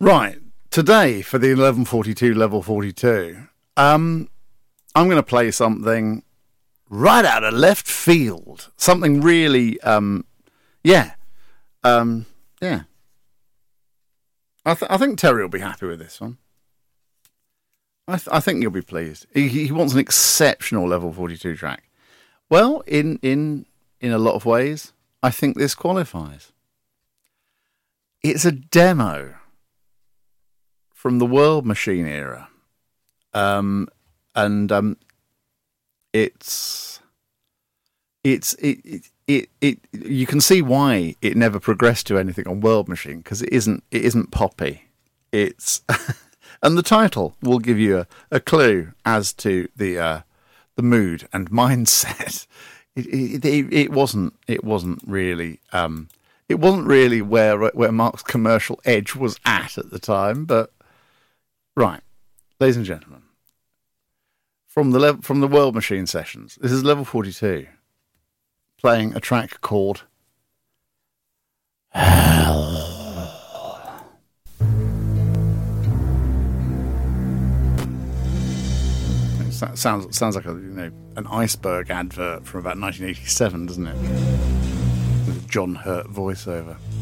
Right, today for the 1142 level 42, I'm going to play something right out of left field. Something really, yeah. I think Terry will be happy with this one. I think you'll be pleased. He wants an exceptional level 42 track. Well, in a lot of ways, I think this qualifies. It's a demo from the World Machine era, and it's you can see why it never progressed to anything on World Machine, because it isn't poppy. It's and the title will give you a clue as to the mood and mindset. It wasn't really where Mark's commercial edge was at the time, but right, ladies and gentlemen, from the World Machine sessions, this is level 42, playing a track called Hell. It sounds like an iceberg advert from about 1987, doesn't it? With a John Hurt voiceover.